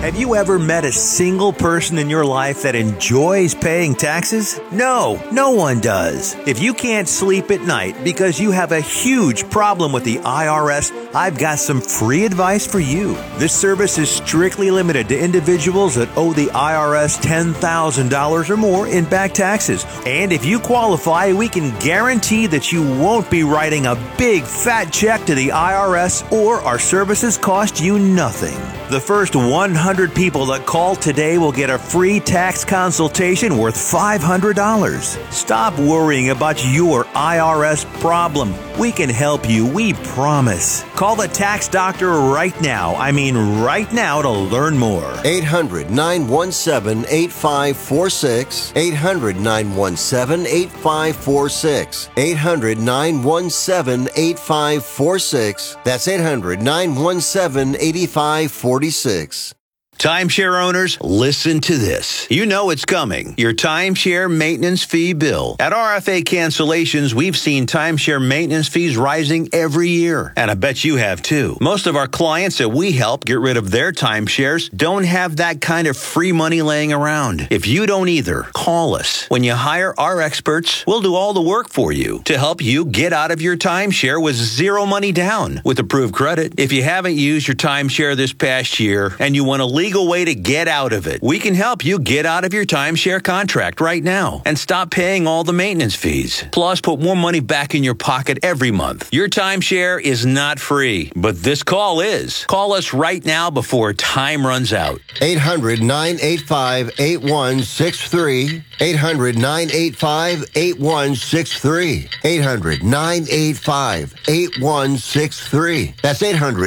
Have you ever met a single person in your life that enjoys paying taxes? No, no one does. If you can't sleep at night because you have a huge problem with the IRS, I've got some free advice for you. This service is strictly limited to individuals that owe the IRS $10,000 or more in back taxes. And if you qualify, we can guarantee that you won't be writing a big fat check to the IRS, or our services cost you nothing. The first 100 people that call today will get a free tax consultation worth $500. Stop worrying about your IRS problem. We can help you, we promise. Call the tax doctor right now. I mean right now to learn more. 800-917-8546. 800-917-8546. 800-917-8546. That's 800-917-8546. Timeshare owners, listen to this. You know it's coming. Your timeshare maintenance fee bill. At RFA Cancellations, we've seen timeshare maintenance fees rising every year. And I bet you have too. Most of our clients that we help get rid of their timeshares don't have that kind of free money laying around. If you don't either, call us. When you hire our experts, we'll do all the work for you to help you get out of your timeshare with zero money down with approved credit. If you haven't used your timeshare this past year and you want a legal way to get out of it, we can help you get out of your timeshare contract right now and stop paying all the maintenance fees. Plus, put more money back in your pocket every month. Your timeshare is not free, but this call is. Call us right now before time runs out. 800-985-8163. 800-985-8163. 800-985-8163. That's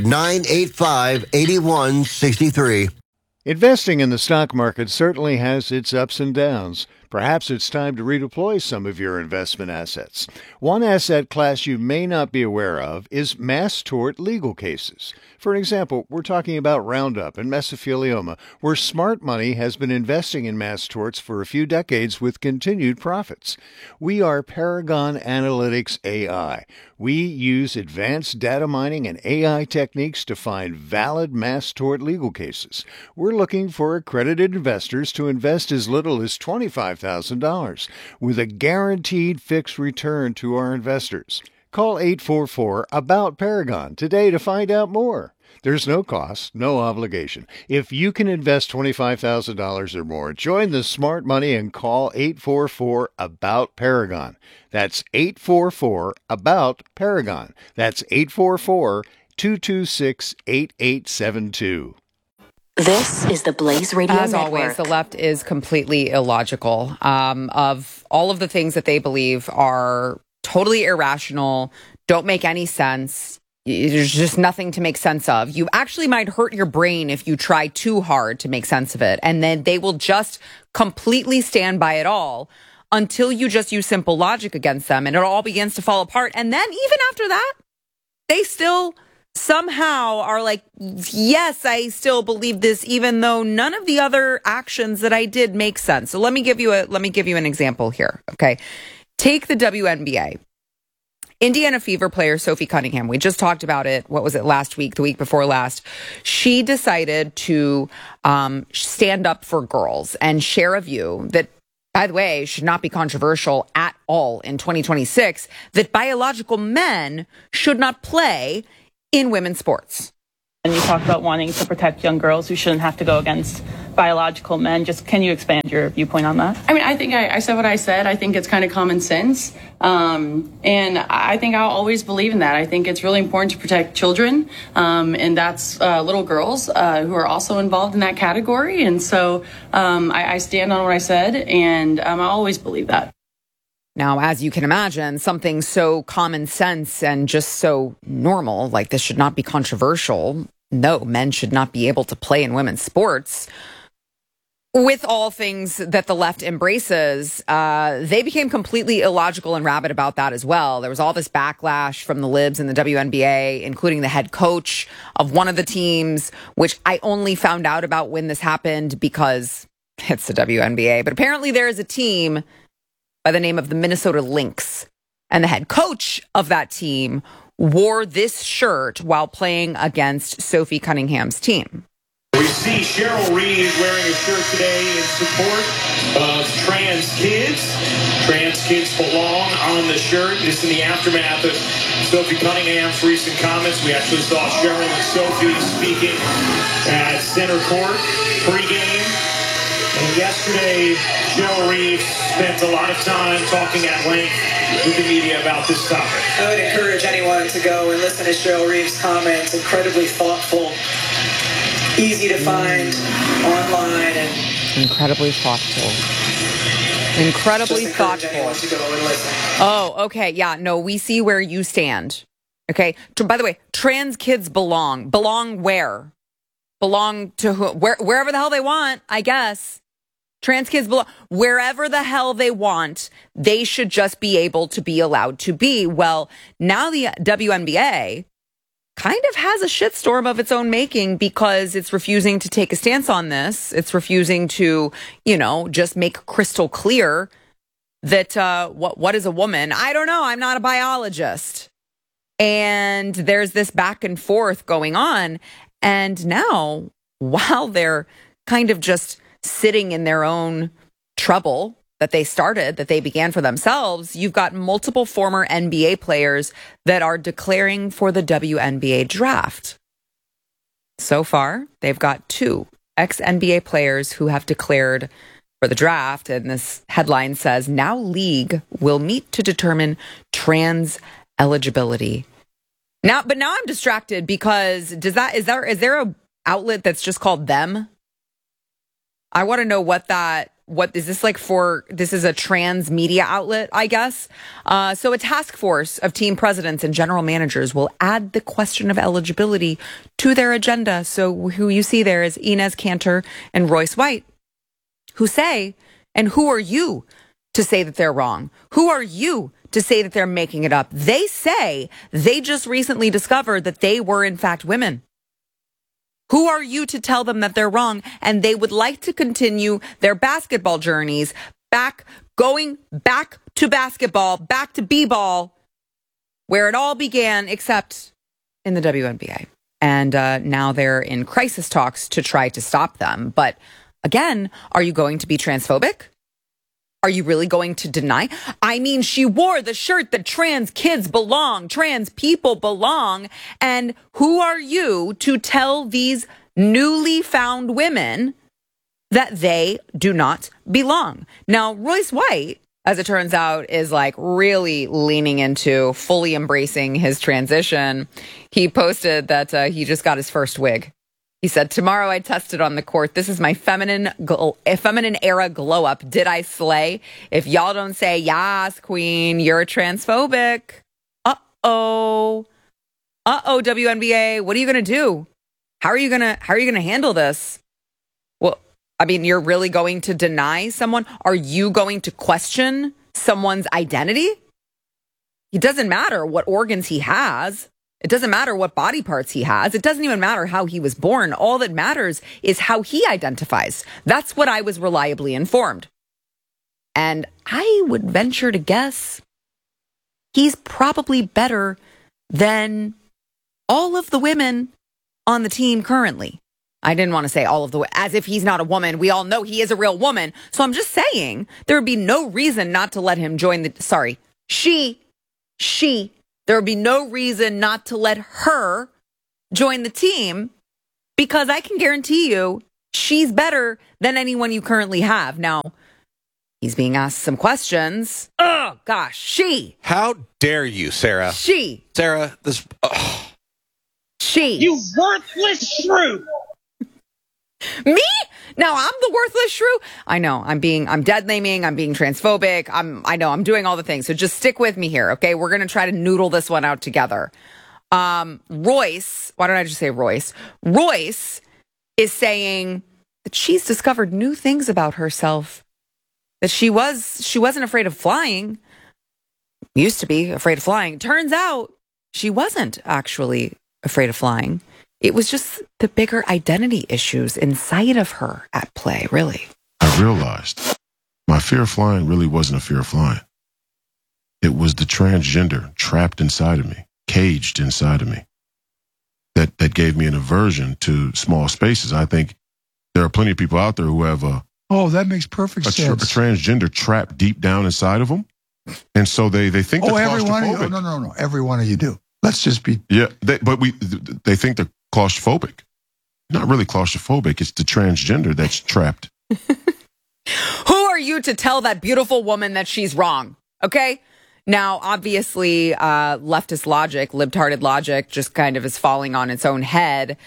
800-985-8163. Investing in the stock market certainly has its ups and downs. Perhaps it's time to redeploy some of your investment assets. One asset class you may not be aware of is mass tort legal cases. For example, we're talking about Roundup and mesothelioma, where smart money has been investing in mass torts for a few decades with continued profits. We are Paragon Analytics AI. We use advanced data mining and AI techniques to find valid mass tort legal cases. We're looking for accredited investors to invest as little as $25,000 with a guaranteed fixed return to our investors. Call 844-ABOUT-PARAGON today to find out more. There's no cost, no obligation. If you can invest $25,000 or more, join the smart money and call 844-ABOUT-PARAGON. That's 844-ABOUT-PARAGON. That's 844-226-8872. This is the Blaze Radio As Network. always, the left is completely illogical of all of the things that they believe are totally irrational, don't make any sense. There's just nothing to make sense of. You actually might hurt your brain if you try too hard to make sense of it. And then they will just completely stand by it all until you just use simple logic against them and it all begins to fall apart. And then even after that, they still somehow are like, yes, I still believe this, even though none of the other actions that I did make sense. So let me give you an example here. Okay. Take the WNBA. Indiana Fever player Sophie Cunningham, we just talked about it. What was it, last week, the week before last? She decided to stand up for girls and share a view that, by the way, should not be controversial at all in 2026, that biological men should not play in women's sports. And you talk about wanting to protect young girls who shouldn't have to go against biological men. Just can you expand your viewpoint on that? I mean, I think I said what I said. I think it's kind of common sense. And I think I'll always believe in that. I think it's really important to protect children. And that's little girls who are also involved in that category. And so I stand on what I said, and I always believe that. Now, as you can imagine, something so common sense and just so normal, like this should not be controversial. No, men should not be able to play in women's sports. With all things that the left embraces, they became completely illogical and rabid about that as well. There was all this backlash from the libs in the WNBA, including the head coach of one of the teams, which I only found out about when this happened because it's the WNBA. But apparently there is a team by the name of the Minnesota Lynx, and the head coach of that team wore this shirt while playing against Sophie Cunningham's team. We see Cheryl Reeve wearing a shirt today in support of trans kids. Trans kids belong on the shirt. This in the aftermath of Sophie Cunningham's recent comments. We actually saw Cheryl and Sophie speaking at center court pregame. And yesterday, Cheryl Reeve spent a lot of time talking at length with the media about this topic. I would encourage anyone to go and listen to Cheryl Reeve's comments. Incredibly thoughtful, easy to find online, and incredibly thoughtful. Incredibly thoughtful. To go and listen. Oh, okay. Yeah, no, we see where you stand. Okay. By the way, trans kids belong. Belong where? Belong to who? Wherever the hell they want, I guess. Trans kids belong wherever the hell they want. They should just be able to be allowed to be. Well, now the WNBA kind of has a shitstorm of its own making because it's refusing to take a stance on this. It's refusing to, just make crystal clear that what is a woman? I don't know. I'm not a biologist. And there's this back and forth going on. And now, while they're kind of just sitting in their own trouble that they began for themselves, you've got multiple former NBA players that are declaring for the WNBA draft. So far, they've got 2 ex-NBA players who have declared for the draft, and this headline says, now league will meet to determine trans eligibility. Now I'm distracted because is there a outlet that's just called Them? I want to know what is this like for? This is a trans media outlet, I guess. So a task force of team presidents and general managers will add the question of eligibility to their agenda. So who you see there is Enes Kanter and Royce White, who say, and who are you to say that they're wrong? Who are you to say that they're making it up? They say they just recently discovered that they were in fact women. Who are you to tell them that they're wrong? And they would like to continue their basketball journeys going back to basketball, back to b-ball, where it all began, except in the WNBA. And now they're in crisis talks to try to stop them. But again, are you going to be transphobic? Are you really going to deny? I mean, she wore the shirt that trans kids belong, trans people belong. And who are you to tell these newly found women that they do not belong? Now, Royce White, as it turns out, is like really leaning into fully embracing his transition. He posted that he just got his first wig. He said, tomorrow I tested on the court. This is my feminine era glow up. Did I slay? If y'all don't say, yes, queen, you're transphobic. Uh-oh, WNBA. What are you going to do? How are you going to handle this? Well, I mean, you're really going to deny someone? Are you going to question someone's identity? It doesn't matter what organs he has. It doesn't matter what body parts he has. It doesn't even matter how he was born. All that matters is how he identifies. That's what I was reliably informed. And I would venture to guess he's probably better than all of the women on the team currently. I didn't want to say all of the, as if he's not a woman. We all know he is a real woman. So I'm just saying there would be no reason not to let him join she. There would be no reason not to let her join the team because I can guarantee you she's better than anyone you currently have. Now, he's being asked some questions. Oh, gosh, she. How dare you, Sarah? She. Sarah, this. She. You worthless shrew. Me? No, I'm the worthless shrew. I know. I'm dead naming. I'm being transphobic. I know. I'm doing all the things. So just stick with me here, okay? We're going to try to noodle this one out together. Royce, why don't I just say Royce? Royce is saying that she's discovered new things about herself. That she wasn't afraid of flying. Used to be afraid of flying. Turns out she wasn't actually afraid of flying. It was just the bigger identity issues inside of her at play, really. I realized my fear of flying really wasn't a fear of flying. It was the transgender trapped inside of me, caged inside of me, that gave me an aversion to small spaces. I think there are plenty of people out there who have Oh, that makes perfect sense. A transgender trapped deep down inside of them. And so they think they're every one of you. claustrophobic. No. Every one of you do. Let's just be. Yeah, they think they're claustrophobic. Not really claustrophobic. It's the transgender that's trapped. Who are you to tell that beautiful woman that she's wrong? Okay? Now, obviously, leftist logic, libtarded logic, just kind of is falling on its own head.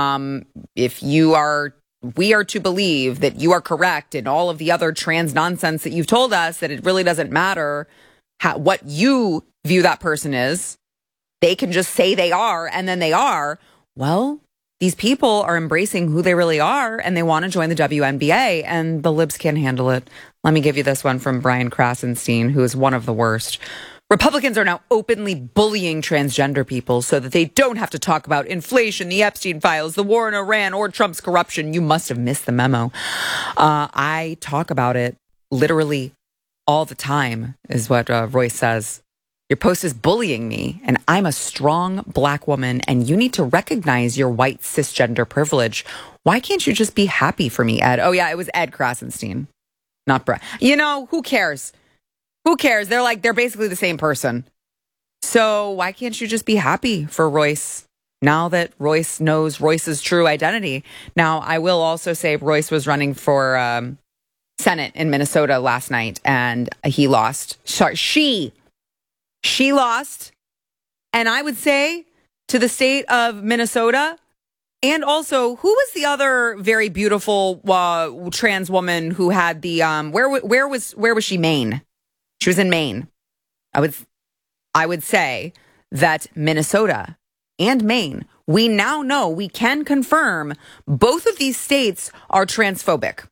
We are to believe that you are correct in all of the other trans nonsense that you've told us, that it really doesn't matter what you view that person is. They can just say they are, and then they are. Well, these people are embracing who they really are, and they want to join the WNBA, and the libs can't handle it. Let me give you this one from Brian Krasenstein, who is one of the worst. Republicans are now openly bullying transgender people so that they don't have to talk about inflation, the Epstein files, the war in Iran, or Trump's corruption. You must have missed the memo. I talk about it literally all the time, is what Royce says. Your post is bullying me, and I'm a strong black woman, and you need to recognize your white cisgender privilege. Why can't you just be happy for me, Ed? Oh, yeah, it was Ed Krasenstein, not Brett. You know, who cares? Who cares? They're basically the same person. So why can't you just be happy for Royce now that Royce knows Royce's true identity? Now, I will also say Royce was running for Senate in Minnesota last night, and he lost. Sorry, she lost. And I would say to the state of Minnesota, and also, who was the other very beautiful trans woman who had the where was she? Maine. She was in Maine. I would say that Minnesota and Maine, we now know, we can confirm both of these states are transphobic.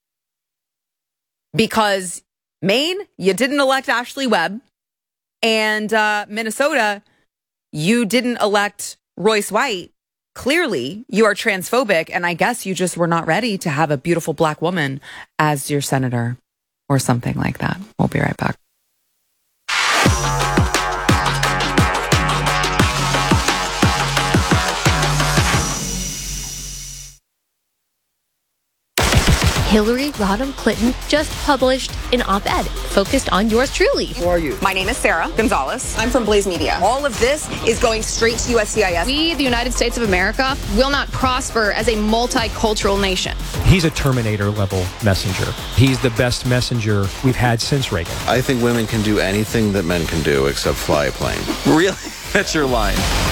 Because Maine, you didn't elect Ashley Webb, and Minnesota, you didn't elect Royce White. Clearly, you are transphobic, and I guess you just were not ready to have a beautiful black woman as your senator or something like that. We'll be right back. Hillary Rodham Clinton just published an op-ed focused on yours truly. Who are you? My name is Sarah Gonzalez. I'm from Blaze Media. All of this is going straight to USCIS. We, the United States of America, will not prosper as a multicultural nation. He's a Terminator-level messenger. He's the best messenger we've had since Reagan. I think women can do anything that men can do except fly a plane. Really? That's your line.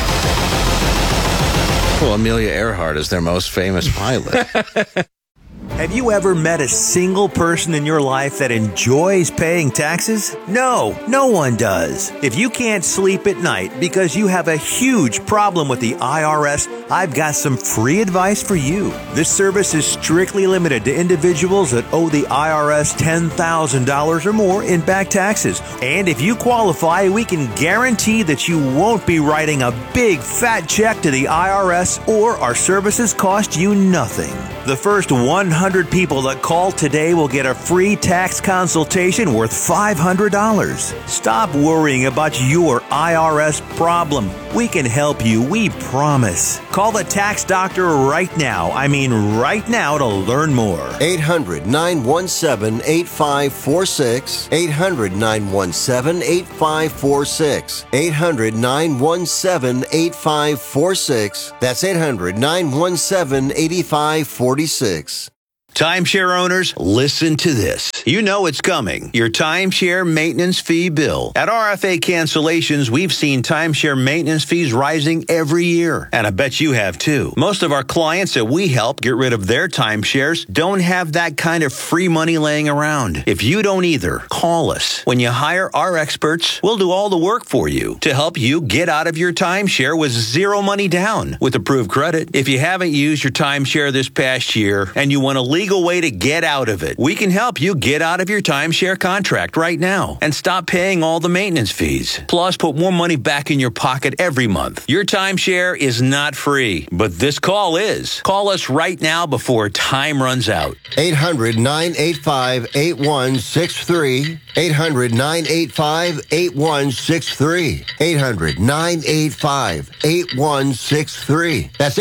Well, Amelia Earhart is their most famous pilot. Have you ever met a single person in your life that enjoys paying taxes? No, no one does. If you can't sleep at night because you have a huge problem with the IRS, I've got some free advice for you. This service is strictly limited to individuals that owe the IRS $10,000 or more in back taxes. And if you qualify, we can guarantee that you won't be writing a big fat check to the IRS, or our services cost you nothing. The first 100 people that call today will get a free tax consultation worth $500. Stop worrying about your IRS problem. We can help you, we promise. Call the tax doctor right now. I mean right now, to learn more. 800-917-8546. 800-917-8546. 800-917-8546. That's 800-917-8546. Timeshare owners, listen to this. You know it's coming. Your timeshare maintenance fee bill. At RFA Cancellations, we've seen timeshare maintenance fees rising every year. And I bet you have too. Most of our clients that we help get rid of their timeshares don't have that kind of free money laying around. If you don't either, call us. When you hire our experts, we'll do all the work for you to help you get out of your timeshare with zero money down with approved credit. If you haven't used your timeshare this past year and you want a legal way to get out of it, we can help you get out of your timeshare contract right now and stop paying all the maintenance fees. Plus, put more money back in your pocket every month. Your timeshare is not free, but this call is. Call us right now before time runs out. 800-985-8163. 800-985-8163. 800-985-8163. That's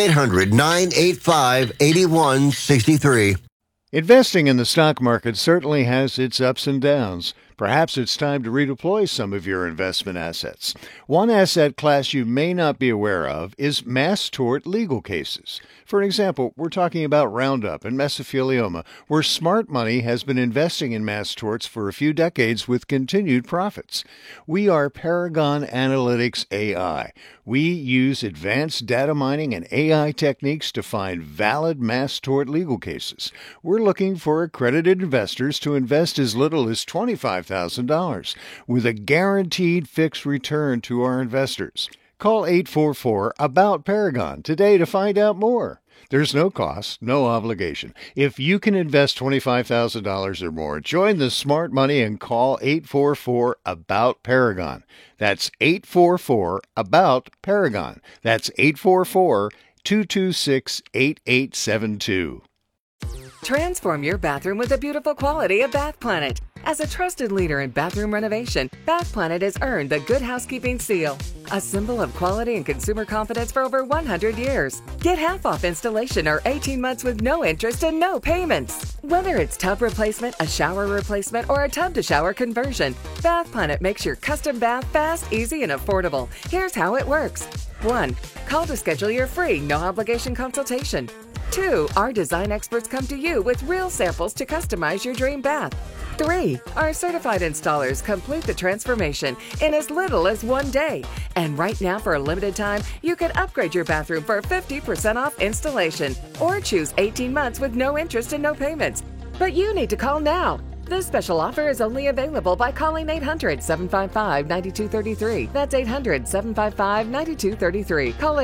800-985-8163. Investing in the stock market certainly has its ups and downs. Perhaps it's time to redeploy some of your investment assets. One asset class you may not be aware of is mass tort legal cases. For example, we're talking about Roundup and mesothelioma, where smart money has been investing in mass torts for a few decades with continued profits. We are Paragon Analytics AI. We use advanced data mining and AI techniques to find valid mass tort legal cases. We're looking for accredited investors to invest as little as $25,000 with a guaranteed fixed return to our investors. Call 844-ABOUT-PARAGON today to find out more. There's no cost, no obligation. If you can invest $25,000 or more, join the smart money and call 844-ABOUT-PARAGON. That's 844-ABOUT-PARAGON. That's 844-226-8872. Transform your bathroom with the beautiful quality of Bath Planet. As a trusted leader in bathroom renovation, Bath Planet has earned the Good Housekeeping seal, a symbol of quality and consumer confidence for over 100 years. Get half off installation or 18 months with no interest and no payments. Whether it's tub replacement, a shower replacement, or a tub-to-shower conversion, Bath Planet makes your custom bath fast, easy, and affordable. Here's how it works. 1. Call to schedule your free, no-obligation consultation. 2. Our design experts come to you with real samples to customize your dream bath. 3. Our certified installers complete the transformation in as little as 1 day. And right now, for a limited time, you can upgrade your bathroom for 50% off installation or choose 18 months with no interest and no payments. But you need to call now. This special offer is only available by calling 800-755-9233. That's 800-755-9233. Call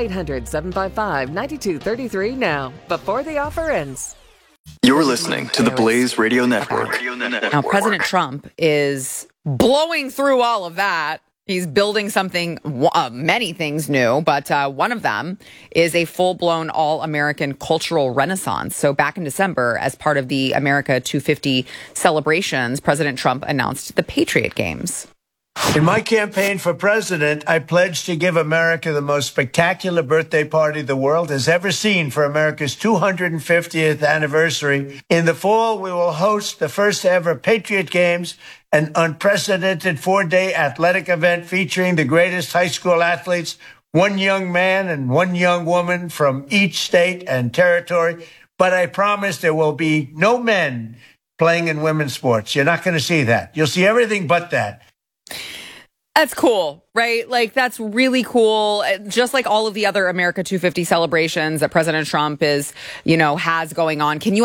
800-755-9233 now, before the offer ends. You're listening to the Blaze Radio Network. Now, President Trump is blowing through all of that. He's building something, many things new, but one of them is a full-blown all-American cultural renaissance. So back in December, as part of the America 250 celebrations, President Trump announced the Patriot Games. In my campaign for president, I pledged to give America the most spectacular birthday party the world has ever seen for America's 250th anniversary. In the fall, we will host the first ever Patriot Games, an unprecedented 4-day athletic event featuring the greatest high school athletes, one young man and one young woman from each state and territory. But I promise there will be no men playing in women's sports. You're not going to see that. You'll see everything but that. That's cool, right? Like, that's really cool. Just like all of the other America 250 celebrations that President Trump has going on. Can you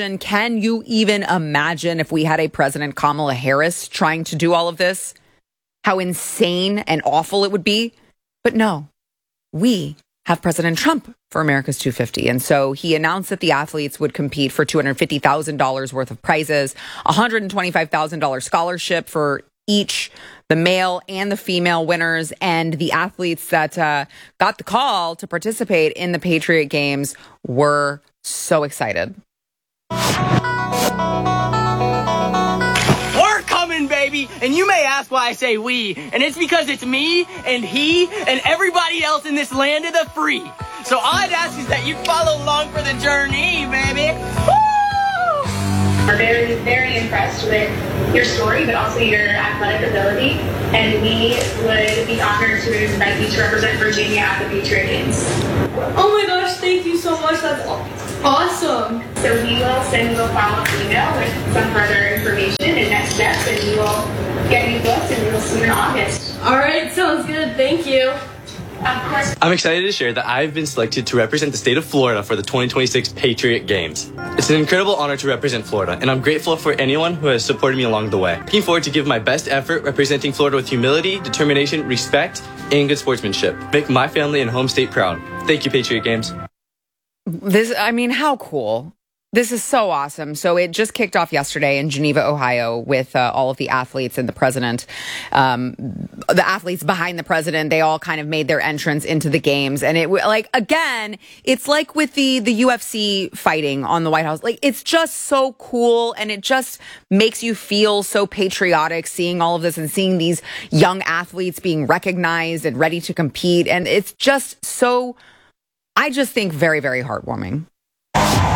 even imagine if we had a President Kamala Harris trying to do all of this? How insane and awful it would be. But no, we have President Trump for America's 250. And so he announced that the athletes would compete for $250,000 worth of prizes, $125,000 scholarship for each, the male and the female winners, and the athletes that got the call to participate in the Patriot Games were so excited. We're coming, baby! And you may ask why I say we, and it's because it's me and he and everybody else in this land of the free. So all I'd ask is that you follow along for the journey, baby. Woo! We're very, very impressed with your story, but also your athletic ability, and we would be honored to invite you to represent Virginia at the Patriot Games. Oh my gosh, thank you so much. That's awesome. So we will send you a follow-up email with some further information and next steps, and we will get you booked, and we will see you in August. All right, sounds good. Thank you. I'm excited to share that I've been selected to represent the state of Florida for the 2026 Patriot Games. It's an incredible honor to represent Florida, and I'm grateful for anyone who has supported me along the way. Looking forward to give my best effort representing Florida with humility, determination, respect, and good sportsmanship. Make my family and home state proud. Thank you, Patriot Games. How cool. This is so awesome. So it just kicked off yesterday in Geneva, Ohio, with all of the athletes and the president. The athletes behind the president, they all kind of made their entrance into the games. And again, it's like with the UFC fighting on the White House. Like, it's just so cool. And it just makes you feel so patriotic seeing all of this and seeing these young athletes being recognized and ready to compete. And it's just so, I just think, very, very heartwarming.